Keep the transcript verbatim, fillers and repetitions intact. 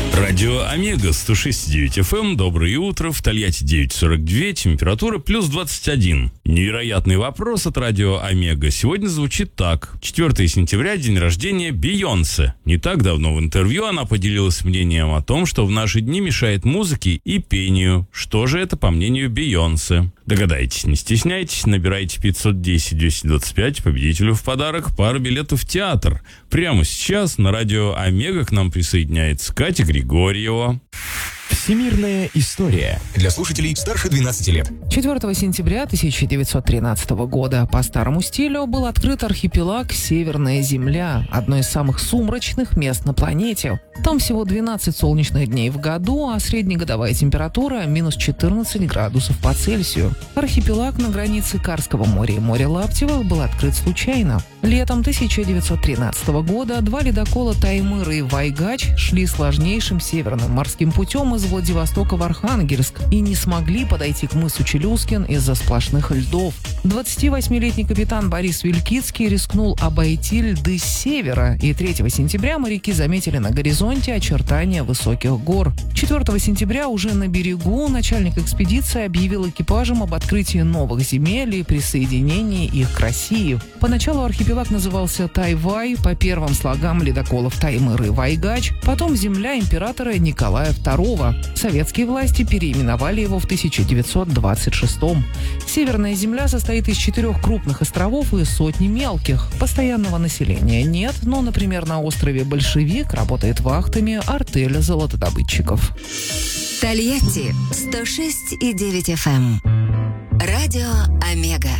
Радио Омега сто шесть и девять эф эм. Доброе утро. В Тольятти девять сорок два. Температура плюс двадцать один. Невероятный вопрос от Радио Омега сегодня звучит так. четвёртого сентября, день рождения Бейонсе. Не так давно в интервью она поделилась мнением о том, что в наши дни мешает музыке и пению. Что же это, по мнению Бейонсе? Догадайтесь, не стесняйтесь, набирайте пятьсот десять двести двадцать пять, победителю в подарок пара билетов в театр. Прямо сейчас на Радио Омега к нам присоединяется Катя Григорьева. Всемирная история для слушателей старше двенадцати лет. четвёртого сентября тысяча девятьсот тринадцатого года по старому стилю был открыт архипелаг Северная Земля, одно из самых сумрачных мест на планете. Там всего двенадцать солнечных дней в году, а среднегодовая температура минус четырнадцать градусов по Цельсию. Архипелаг на границе Карского моря и моря Лаптевых был открыт случайно. Летом тысяча девятьсот тринадцатого года два ледокола «Таймыр» и «Вайгач» шли сложнейшим северным морским путем из Владивостока в Архангельск и не смогли подойти к мысу Челюскин из-за сплошных льдов. двадцативосьмилетний капитан Борис Вилькицкий рискнул обойти льды с севера, и третьего сентября моряки заметили на горизонте очертания высоких гор. четвёртого сентября уже на берегу начальник экспедиции объявил экипажам об открытии новых земель и присоединении их к России. Поначалу архипелаг назывался Тайвай по первым слогам ледоколов «Таймыр» и «Вайгач», потом земля императора Николая второго. Советские власти переименовали его в тысяча девятьсот двадцать шестом. Северная земля состоит из четырех крупных островов и сотни мелких. Постоянного населения нет, но, например, на острове Большевик работает вахтами артель золотодобытчиков. Тольятти сто шесть и девять эф эм. Радио Омега.